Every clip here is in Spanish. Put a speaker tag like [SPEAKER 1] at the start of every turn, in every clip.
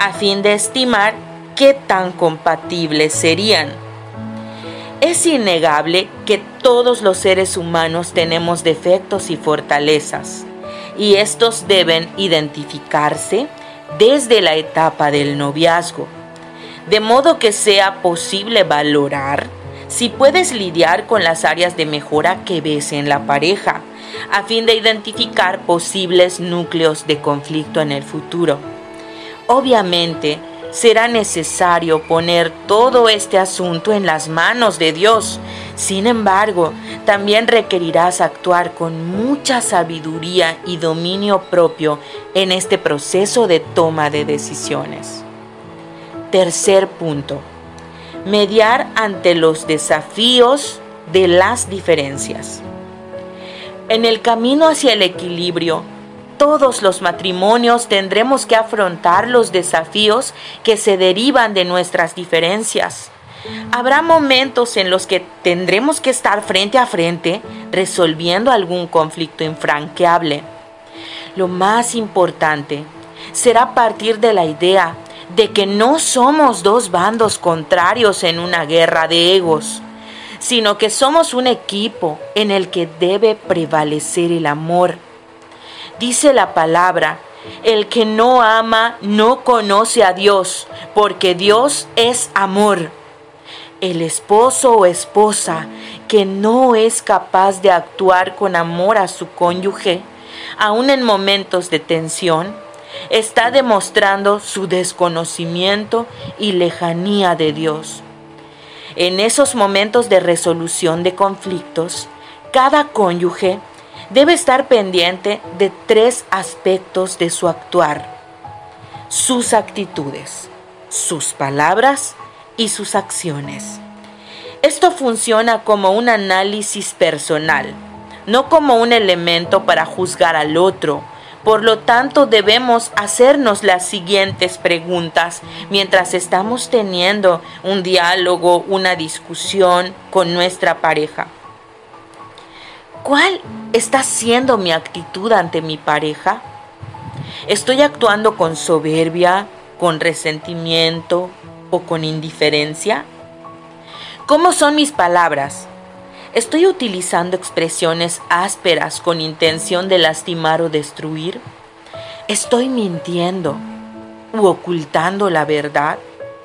[SPEAKER 1] a fin de estimar qué tan compatibles serían. Es innegable que todos los seres humanos tenemos defectos y fortalezas, y estos deben identificarse desde la etapa del noviazgo, de modo que sea posible valorar si puedes lidiar con las áreas de mejora que ves en la pareja, a fin de identificar posibles núcleos de conflicto en el futuro. Obviamente, será necesario poner todo este asunto en las manos de Dios. Sin embargo, también requerirás actuar con mucha sabiduría y dominio propio en este proceso de toma de decisiones. Tercer punto: mediar ante los desafíos de las diferencias. En el camino hacia el equilibrio, todos los matrimonios tendremos que afrontar los desafíos que se derivan de nuestras diferencias. Habrá momentos en los que tendremos que estar frente a frente resolviendo algún conflicto infranqueable. Lo más importante será partir de la idea de que no somos dos bandos contrarios en una guerra de egos, sino que somos un equipo en el que debe prevalecer el amor. Dice la palabra: el que no ama no conoce a Dios, porque Dios es amor. El esposo o esposa que no es capaz de actuar con amor a su cónyuge, aun en momentos de tensión, está demostrando su desconocimiento y lejanía de Dios. En esos momentos de resolución de conflictos, cada cónyuge debe estar pendiente de 3 aspectos de su actuar: sus actitudes, sus palabras y sus acciones. Esto funciona como un análisis personal, no como un elemento para juzgar al otro. Por lo tanto, debemos hacernos las siguientes preguntas mientras estamos teniendo un diálogo, una discusión con nuestra pareja. ¿Cuál está siendo mi actitud ante mi pareja? ¿Estoy actuando con soberbia, con resentimiento o con indiferencia? ¿Cómo son mis palabras? ¿Estoy utilizando expresiones ásperas con intención de lastimar o destruir? ¿Estoy mintiendo u ocultando la verdad?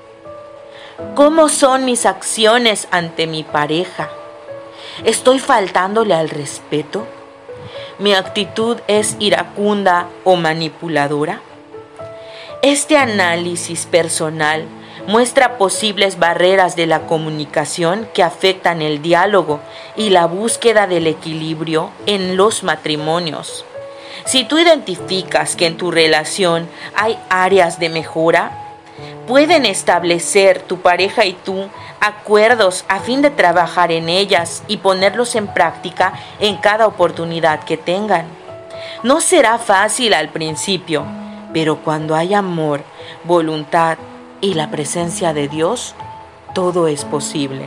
[SPEAKER 1] ¿Cómo son mis acciones ante mi pareja? ¿Estoy faltándole al respeto? ¿Mi actitud es iracunda o manipuladora? Este análisis personal muestra posibles barreras de la comunicación que afectan el diálogo y la búsqueda del equilibrio en los matrimonios. Si tú identificas que en tu relación hay áreas de mejora, pueden establecer tu pareja y tú acuerdos a fin de trabajar en ellas y ponerlos en práctica en cada oportunidad que tengan. No será fácil al principio, pero cuando hay amor, voluntad y la presencia de Dios, todo es posible.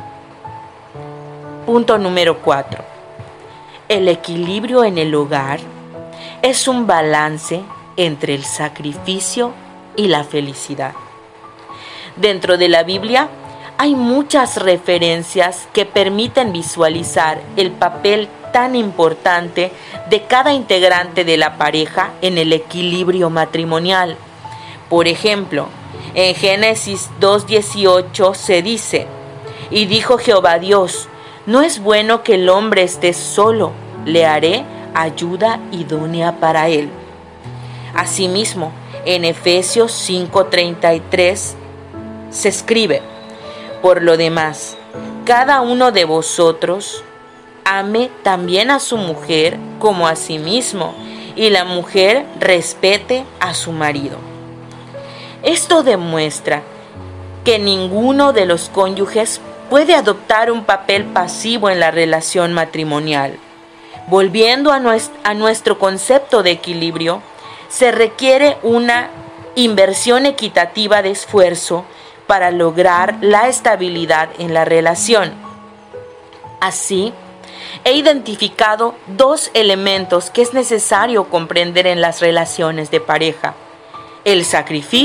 [SPEAKER 1] Punto número 4. El equilibrio en el hogar es un balance entre el sacrificio y la felicidad. Dentro de la Biblia hay muchas referencias que permiten visualizar el papel tan importante de cada integrante de la pareja en el equilibrio matrimonial. Por ejemplo, en Génesis 2:18 se dice: y dijo Jehová Dios, no es bueno que el hombre esté solo, le haré ayuda idónea para él. Asimismo, en Efesios 5:33 se escribe: por lo demás, cada uno de vosotros ame también a su mujer como a sí mismo, y la mujer respete a su marido. Esto demuestra que ninguno de los cónyuges puede adoptar un papel pasivo en la relación matrimonial. Volviendo a nuestro concepto de equilibrio, se requiere una inversión equitativa de esfuerzo para lograr la estabilidad en la relación. Así, he identificado 2 elementos que es necesario comprender en las relaciones de pareja: el sacrificio